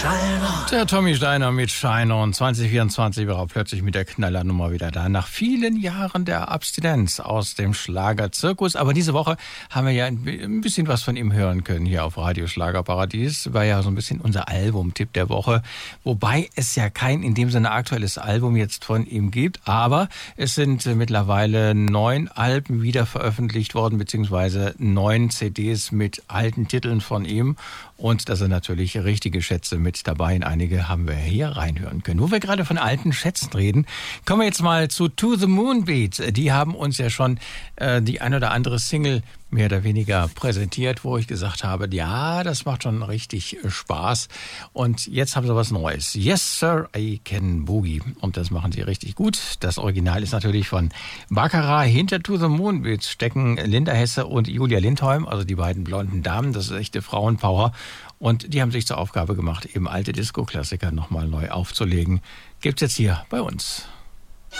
Steiner. Der Tommy Steiner mit Shiner und 2024 war er plötzlich mit der Knallernummer wieder da. Nach vielen Jahren der Abstinenz aus dem Schlagerzirkus. Aber diese Woche haben wir ja ein bisschen was von ihm hören können hier auf Radio Schlagerparadies. War ja so ein bisschen unser Albumtipp der Woche. Wobei es ja kein in dem Sinne aktuelles Album jetzt von ihm gibt. Aber es sind mittlerweile 9 Alben wieder veröffentlicht worden, beziehungsweise 9 CDs mit alten Titeln von ihm. Und da sind natürlich richtige Schätze mit dabei. Einige haben wir hier reinhören können. Wo wir gerade von alten Schätzen reden, kommen wir jetzt mal zu To The Moon Beat. Die haben uns ja schon die ein oder andere Single mehr oder weniger präsentiert, wo ich gesagt habe, ja, das macht schon richtig Spaß. Und jetzt haben sie was Neues. Yes, Sir, I Can Boogie. Und das machen sie richtig gut. Das Original ist natürlich von Baccarat. Hinter To The Moon Beat stecken Linda Hesse und Julia Lindholm, also die beiden blonden Damen. Das ist echte Frauenpower. Und die haben sich zur Aufgabe gemacht, eben alte Disco-Klassiker nochmal neu aufzulegen. Gibt's jetzt hier bei uns.